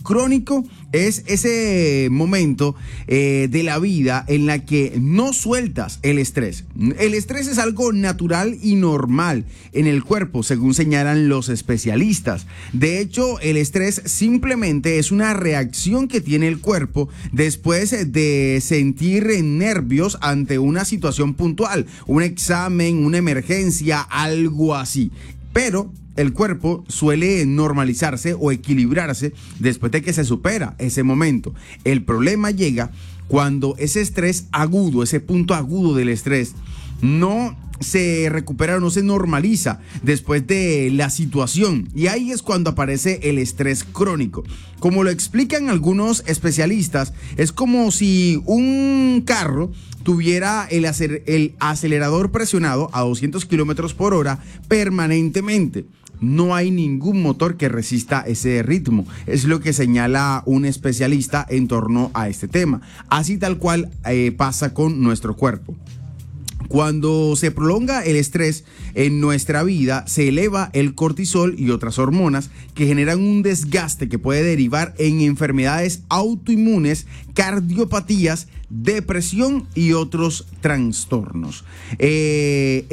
crónico es ese momento de la vida en la que no sueltas el estrés. El estrés es algo natural y normal en el cuerpo, según señalan los especialistas. De hecho, el estrés simplemente es una reacción que tiene el cuerpo después de sentir nervios ante una situación puntual, un examen, una emergencia, algo así. Pero el cuerpo suele normalizarse o equilibrarse después de que se supera ese momento. El problema llega cuando ese estrés agudo, ese punto agudo del estrés, no se recupera o no se normaliza después de la situación, y ahí es cuando aparece el estrés crónico. Como lo explican algunos especialistas, es como si un carro tuviera el acelerador presionado a 200 kilómetros por hora permanentemente. No hay ningún motor que resista ese ritmo. Es lo que señala un especialista en torno a este tema. Así tal cual pasa con nuestro cuerpo. Cuando se prolonga el estrés en nuestra vida, se eleva el cortisol y otras hormonas que generan un desgaste que puede derivar en enfermedades autoinmunes, cardiopatías, depresión y otros trastornos. El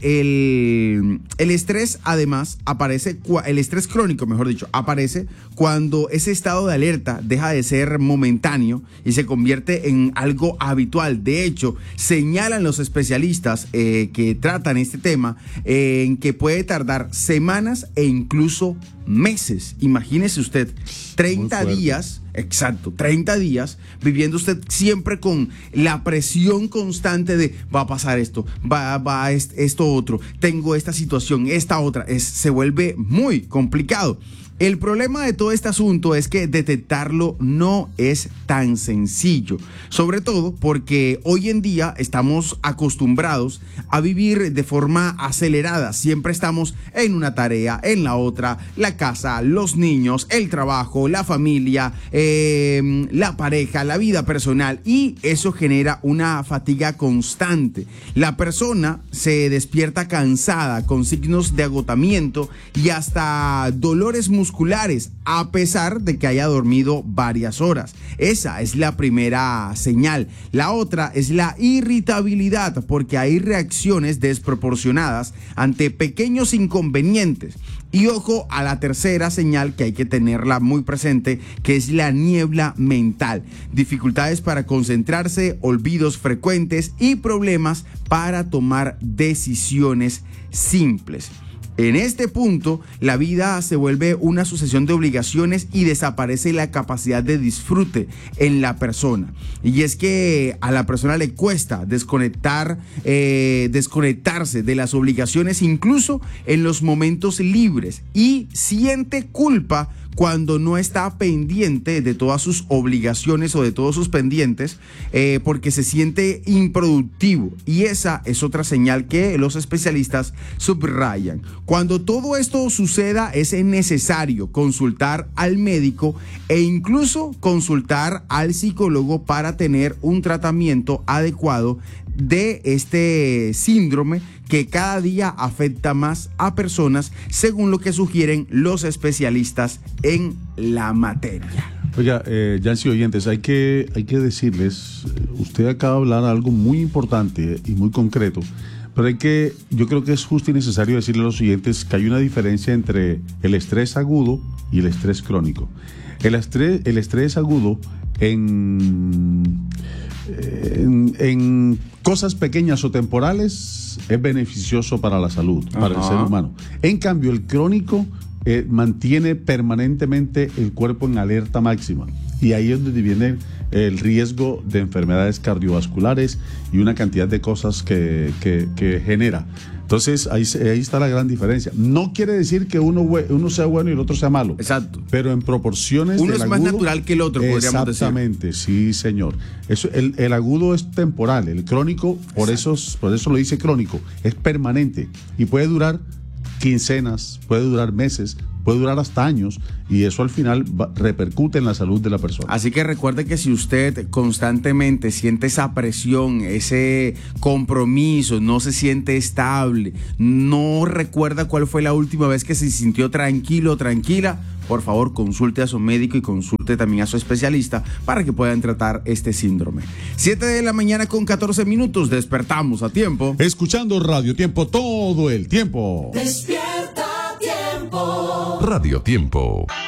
estrés además aparece, el estrés crónico, mejor dicho, aparece cuando ese estado de alerta deja de ser momentáneo y se convierte en algo habitual. De hecho, señalan los especialistas que tratan este tema en que puede tardar semanas e incluso meses. Imagínese usted, 30 días, exacto, 30 días viviendo usted siempre con la presión constante de va a pasar esto, va esto otro, tengo esta situación, esta otra, se vuelve muy complicado. El problema de todo este asunto es que detectarlo no es tan sencillo, sobre todo porque hoy en día estamos acostumbrados a vivir de forma acelerada. Siempre estamos en una tarea, en la otra, la casa, los niños, el trabajo, la familia, la pareja, la vida personal, y eso genera una fatiga constante. La persona se despierta cansada, con signos de agotamiento y hasta dolores musculares, a pesar de que haya dormido varias horas. Esa es la primera señal. La otra es la irritabilidad, porque hay reacciones desproporcionadas ante pequeños inconvenientes. Y ojo a la tercera señal, que hay que tenerla muy presente, que es la niebla mental. Dificultades para concentrarse, olvidos frecuentes y problemas para tomar decisiones simples. En este punto, la vida se vuelve una sucesión de obligaciones y desaparece la capacidad de disfrute en la persona. Y es que a la persona le cuesta desconectarse de las obligaciones, incluso en los momentos libres, y siente culpa cuando no está pendiente de todas sus obligaciones o de todos sus pendientes, porque se siente improductivo. Y esa es otra señal que los especialistas subrayan. Cuando todo esto suceda, es necesario consultar al médico e incluso consultar al psicólogo para tener un tratamiento adecuado de este síndrome que cada día afecta más a personas, según lo que sugieren los especialistas en la materia. Oiga, Yancy, oyentes, hay que decirles, usted acaba de hablar algo muy importante y muy concreto, pero yo creo que es justo y necesario decirle a los oyentes que hay una diferencia entre el estrés agudo y el estrés crónico. El estrés agudo en cosas pequeñas o temporales es beneficioso para la salud, para el ser humano. En cambio, el crónico mantiene permanentemente el cuerpo en alerta máxima, y ahí es donde viene el riesgo de enfermedades cardiovasculares y una cantidad de cosas que genera. Entonces ahí está la gran diferencia. No quiere decir que uno sea bueno y el otro sea malo. Exacto. Pero en proporciones. Uno es más natural que el otro, podríamos decir. Exactamente, sí, señor. El agudo es temporal, el crónico, por eso lo dice crónico, es permanente y puede durar quincenas, puede durar meses, puede durar hasta años y eso al final repercute en la salud de la persona. Así que recuerde que si usted constantemente siente esa presión, ese compromiso, no se siente estable, no recuerda cuál fue la última vez que se sintió tranquilo o tranquila, por favor consulte a su médico y consulte también a su especialista para que puedan tratar este síndrome. 7 de la mañana con 14 minutos, despertamos a tiempo. Escuchando Radio Tiempo todo el tiempo. Despierta Tiempo. Radio Tiempo.